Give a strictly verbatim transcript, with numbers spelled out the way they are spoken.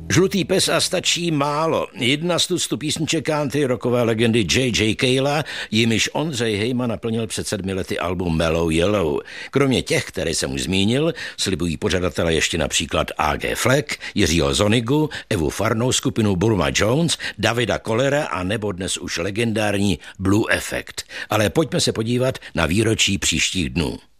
Žlutý pes a stačí málo. Jedna z tuctu písniček country rockové legendy J J Cale'a, jimiž Ondřej Hejma naplnil před sedmi lety album Mellow Yellow. Kromě těch, které jsem už zmínil, slibují pořadatele ještě například A G Fleck, Jiřího Zonigu, Evu Farnou, skupinu Burma Jones, Davida Kollera a nebo dnes už legendární Blue Effect. Ale pojďme se podívat na výročí příštích dnů.